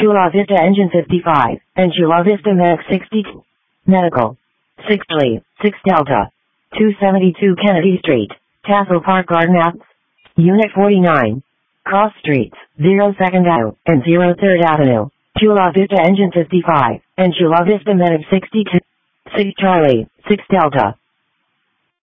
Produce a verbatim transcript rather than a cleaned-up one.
Chula Vista Engine fifty-five, and Chula Vista Medic sixty-two. Medical. six Charlie, six Delta. two seventy-two Kennedy Street, Tassel Park Garden Apps. Unit forty-nine. Cross Streets, zero second Avenue, and zero third Avenue. Chula Vista Engine fifty-five, and Chula Vista Medic sixty-two. six Charlie, six Delta.